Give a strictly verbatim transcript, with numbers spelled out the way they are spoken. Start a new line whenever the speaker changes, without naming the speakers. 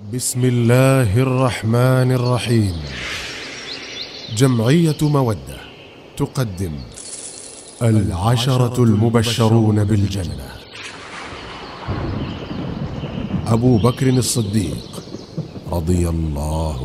بسم الله الرحمن الرحيم. جمعية مودة تقدم العشرة المبشرون بالجنة. أبو بكر الصديق رضي الله